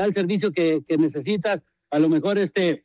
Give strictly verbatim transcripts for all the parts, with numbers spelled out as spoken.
da el servicio que, que necesitas. A lo mejor este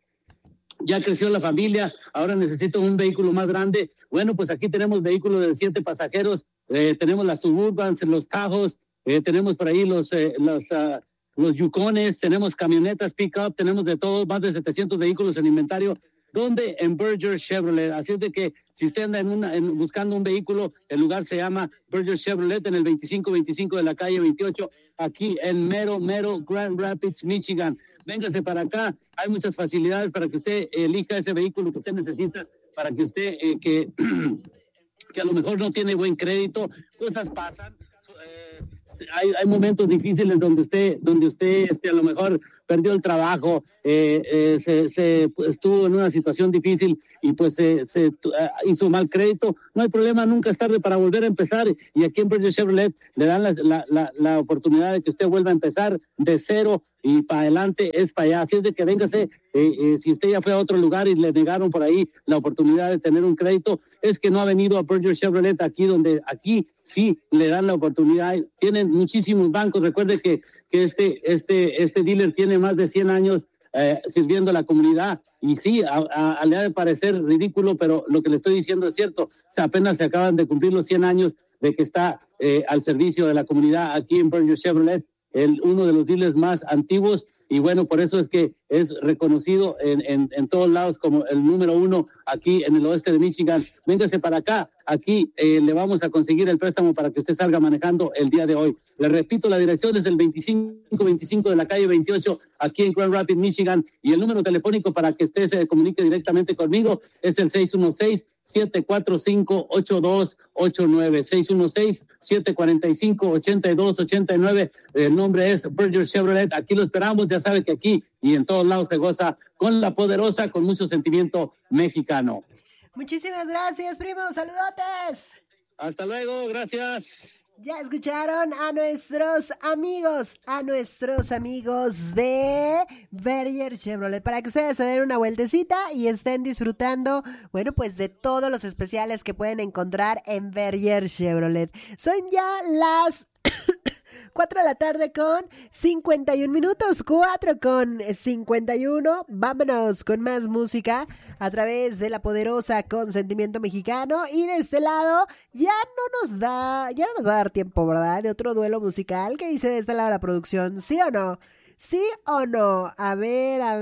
ya creció la familia, ahora necesito un vehículo más grande. Bueno, pues aquí tenemos vehículos de siete pasajeros, eh, tenemos las Suburbans, los Tajos, eh, tenemos por ahí los, eh, los, uh, los Yukones, tenemos camionetas pick-up, tenemos de todo, más de setecientos vehículos en inventario. ¿Dónde? En Berger Chevrolet. Así es de que si usted anda en una, en, buscando un vehículo, el lugar se llama Berger Chevrolet en el veinticinco veinticinco de la calle veintiocho, aquí en mero, mero Grand Rapids, Michigan. Véngase para acá. Hay muchas facilidades para que usted elija ese vehículo que usted necesita, para que usted, eh, que, que a lo mejor no tiene buen crédito, cosas pasan. Eh, hay, hay momentos difíciles donde usted, donde usted este, a lo mejor perdió el trabajo, eh, eh, se, se pues, estuvo en una situación difícil y pues se, se uh, hizo mal crédito. No hay problema, nunca es tarde para volver a empezar. Y aquí en Berger Chevrolet le dan la, la, la, la oportunidad de que usted vuelva a empezar de cero y para adelante es para allá. Así es de que véngase, eh, eh, si usted ya fue a otro lugar y le negaron por ahí la oportunidad de tener un crédito, es que no ha venido a Berger Chevrolet aquí, donde aquí sí le dan la oportunidad. Tienen muchísimos bancos. Recuerde que, que este, este, este dealer tiene más de cien años eh, sirviendo a la comunidad. Y sí, a, a, le ha de parecer ridículo, pero lo que le estoy diciendo es cierto. O sea, apenas se acaban de cumplir los cien años de que está eh, al servicio de la comunidad aquí en Berger Chevrolet, el, uno de los dealers más antiguos. Y bueno, por eso es que es reconocido en, en, en todos lados como el número uno aquí en el oeste de Michigan. Véngase para acá, aquí eh, le vamos a conseguir el préstamo para que usted salga manejando el día de hoy. Le repito, la dirección es el veinticinco veinticinco de la calle veintiocho, aquí en Grand Rapids, Michigan, y el número telefónico para que usted se comunique directamente conmigo es el seis uno seis, siete cuatro cinco, ocho dos ocho nueve, seis uno seis, siete cuatro cinco, ocho dos ocho nueve. El nombre es Berger Chevrolet. Aquí lo esperamos. Ya sabe que aquí y en todos lados se goza con la poderosa, con mucho sentimiento mexicano. Muchísimas gracias, primo. Saludotes. Hasta luego. Gracias. Ya escucharon a nuestros amigos, a nuestros amigos de Berger Chevrolet, para que ustedes se den una vueltecita y estén disfrutando, bueno, pues de todos los especiales que pueden encontrar en Berger Chevrolet. Son ya las cuatro de la tarde con cincuenta y un minutos, cuatro con cincuenta y uno. Vámonos con más música a través de la poderosa Consentimiento Mexicano. Y de este lado ya no nos da, ya no nos va a dar tiempo, ¿verdad? De otro duelo musical. ¿Qué dice de este lado la producción? ¿Sí o no? ¿Sí o no? A ver, a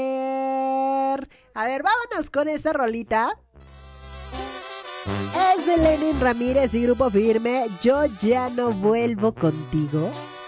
ver. A ver, vámonos con esta rolita. Es de Lenin Ramírez y Grupo Firme. Yo ya no vuelvo contigo.